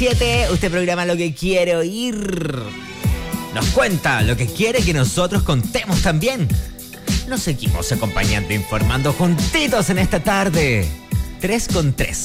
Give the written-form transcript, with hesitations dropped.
7, usted programa lo que quiere oír. Nos cuenta lo que quiere que nosotros contemos también. Nos seguimos acompañando, informando juntitos en esta tarde. 3 con 3.